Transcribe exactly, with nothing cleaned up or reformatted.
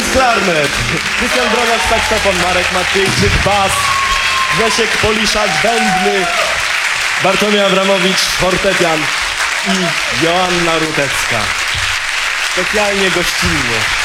klarnet, Krystian Drobiak saksofon, Marek Maciejczyk bas, Grzesiek Poliszak bębny, Bartłomiej Abramowicz fortepian i Joanna Rutecka. Specjalnie gościnnie.